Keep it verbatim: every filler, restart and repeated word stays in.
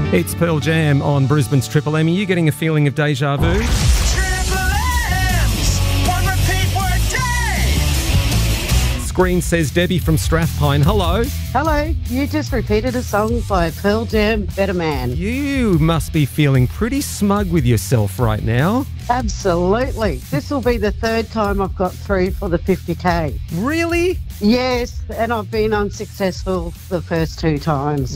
It's Pearl Jam on Brisbane's Triple M. Are you getting a feeling of deja vu? Triple M's! One repeat word day! Screen says Debbie from Strathpine. Hello. Hello, you just repeated a song by Pearl Jam, Better Man. You must be feeling pretty smug with yourself right now. Absolutely. This will be the third time I've got through for the fifty K. Really? Yes, and I've been unsuccessful the first two times.